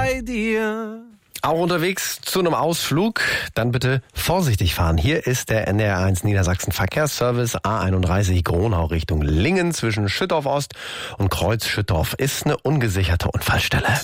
bei dir. Auch unterwegs zu einem Ausflug, dann bitte vorsichtig fahren. Hier ist der NDR1 Niedersachsen Verkehrsservice A31 Gronau Richtung Lingen zwischen Schüttorf Ost und Kreuz Schüttorf. Ist eine ungesicherte Unfallstelle.